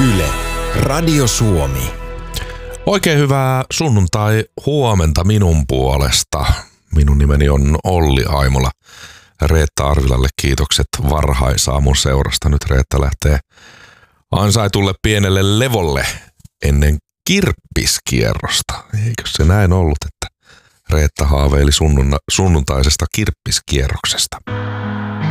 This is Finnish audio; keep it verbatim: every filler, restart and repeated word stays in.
Yle, Radio Suomi. Oikein hyvää sunnuntai huomenta minun puolesta. Minun nimeni on Olli Aimola. Reetta Arvilalle kiitokset varhaisaamun seurasta. Nyt Reetta lähtee ansaitulle pienelle levolle ennen kirppiskierrosta. Eikö se näin ollut, että Reetta haaveili sunnunna, sunnuntaisesta kirppiskierroksesta?